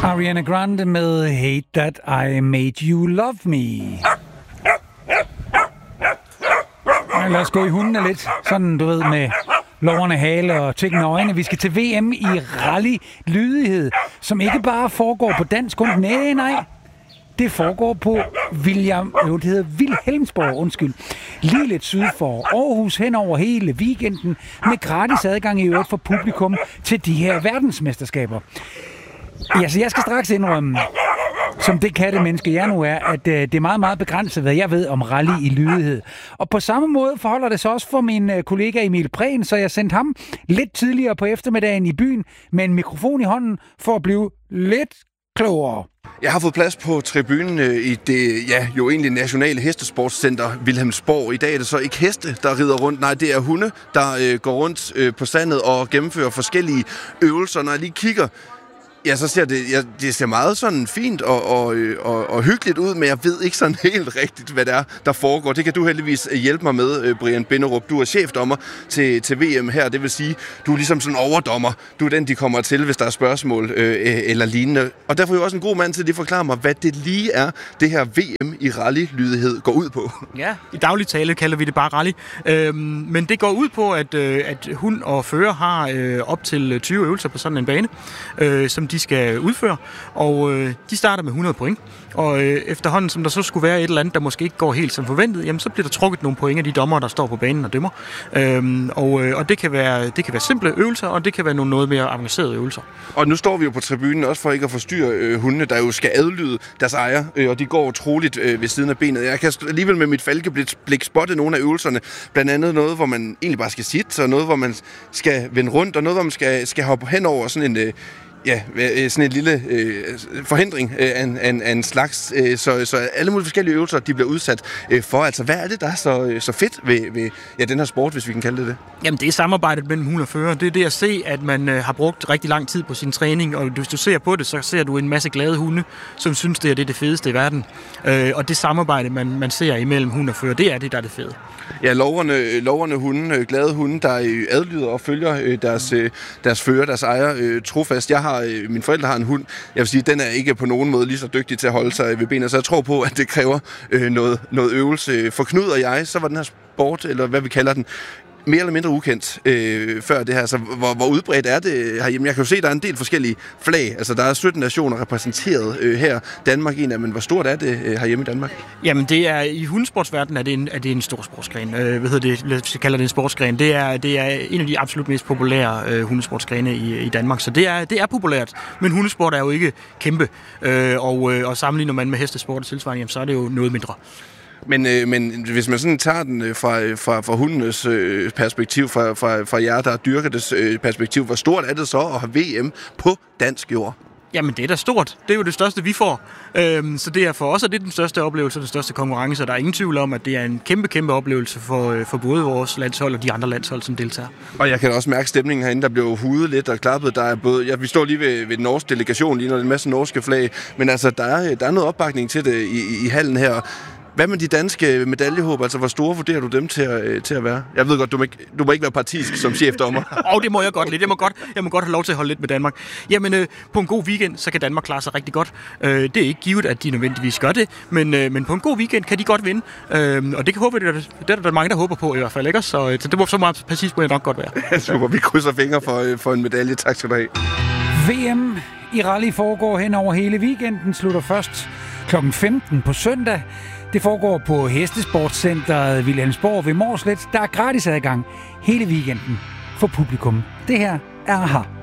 Ariana Grande med Hate That I Made You Love Me. Ja, lad os gå i hundene lidt, sådan du ved, med loverne hale og tikkende øjne. Vi skal til VM i rally-lydighed, som ikke bare foregår på dansk grund. Nej. Det foregår på Vilhelmsborg, lige lidt syd for Aarhus, hen over hele weekenden, med gratis adgang i øvrigt for publikum til de her verdensmesterskaber. Ja, så jeg skal straks indrømme, som det kattemenneske jeg nu er, at det er meget, meget begrænset, hvad jeg ved om rally i lydighed. Og på samme måde forholder det sig også for min kollega Emil Prehn, så jeg sendte ham lidt tidligere på eftermiddagen i byen med en mikrofon i hånden for at blive lidt klogere. Jeg har fået plads på tribunen i det jo egentlig nationale hestesportscenter Vilhelmsborg. I dag er det så ikke heste, der rider rundt. Nej, det er hunde, der går rundt på sandet og gennemfører forskellige øvelser. Når jeg lige kigger, ja, så ser det ser meget sådan fint og hyggeligt ud, men jeg ved ikke sådan helt rigtigt, hvad det er, der foregår. Det kan du heldigvis hjælpe mig med, Brian Binderup. Du er chefdommer til VM her, det vil sige, du er ligesom sådan overdommer. Du er den, de kommer til, hvis der er spørgsmål eller lignende. Og derfor er jo også en god mand til at forklare mig, hvad det lige er, det her VM i rally-lydighed går ud på. Ja, i daglig tale kalder vi det bare rally. Men det går ud på, at hund og fører har op til 20 øvelser på sådan en bane, som de skal udføre, og de starter med 100 point. Og efterhånden, som der så skulle være et eller andet, der måske ikke går helt som forventet, jamen så bliver der trukket nogle point af de dommere, der står på banen og dømmer. Og det kan være simple øvelser, og det kan være nogle noget mere avancerede øvelser. Og nu står vi jo på tribunen også for ikke at forstyrre hundene, der jo skal adlyde deres ejer, og de går utroligt ved siden af benet. Jeg kan alligevel med mit falkeblik spotte nogle af øvelserne, blandt andet noget, hvor man egentlig bare skal sitte, og noget, hvor man skal vende rundt, og noget, hvor man skal hoppe hen over sådan en sådan en lille forhindring af en slags. Så alle mulige forskellige øvelser, de bliver udsat for. Altså, hvad er det, der er så fedt ved den her sport, hvis vi kan kalde det det? Jamen, det er samarbejdet mellem hund og fører. Det er det at se, at man har brugt rigtig lang tid på sin træning, og hvis du ser på det, så ser du en masse glade hunde, som synes, det er det fedeste i verden. Og det samarbejde, man ser imellem hund og fører, det er det, der er det fede. Ja, loverne hunde, glade hunde, der adlyder og følger deres fører, deres ejer trofast. Mine forældre har en hund. Jeg vil sige, den er ikke på nogen måde lige så dygtig til at holde sig ved benene, så jeg tror på, at det kræver noget øvelse. For Knud og jeg, så var den her sport, eller hvad vi kalder den, mere eller mindre ukendt før det her. Så hvor udbredt er det herhjemme? Jeg kan jo se, at der er en del forskellige flag. Altså, der er 17 nationer repræsenteret her. Danmark en af, men hvor stort er det herhjemme i Danmark? Jamen, det er i hundesportsverdenen er det en stor sportsgren. Vi kalder det en sportsgren. Det er en af de absolut mest populære hundesportsgrene i Danmark. Så det er populært. Men hundesport er jo ikke kæmpe. Og sammenligner man med hestesport og tilsvarende, jamen, så er det jo noget mindre. Men hvis man sådan tager den fra hundenes perspektiv, fra jer, der dyrker dets perspektiv, hvor stort er det så at have VM på dansk jord? Jamen, det er da stort. Det er jo det største, vi får. Så det er for os, og det er den største oplevelse, den største konkurrence. Der er ingen tvivl om, at det er en kæmpe oplevelse for både vores landshold og de andre landshold, som deltager. Og jeg kan også mærke stemningen herinde, der bliver hudet lidt og klappet. Der er både, vi står lige ved den norske delegation, lige når det er en masse norske flag. Men altså, der er noget opbakning til det i hallen her. Hvad med de danske medaljehåb? Altså, hvor store vurderer du dem til at være? Jeg ved godt, du må ikke være partisk som chefdommer. Det må jeg godt lidt. Jeg må godt have lov til at holde lidt med Danmark. Jamen, på en god weekend, så kan Danmark klare sig rigtig godt. Det er ikke givet, at de nødvendigvis gør det, men på en god weekend kan de godt vinde. Og det håber det er der mange, der håber på i hvert fald, ikke? Så det må så meget præcis må jeg nok godt være. Super, vi krydser fingre for en medalje. Tak skal du have. VM i rally foregår hen over hele weekenden, slutter først kl. 15 på søndag. Det foregår på Hestesportscenteret Vilhelmsborg ved Mårslet. Der er gratis adgang hele weekenden for publikum. Det her er AHA.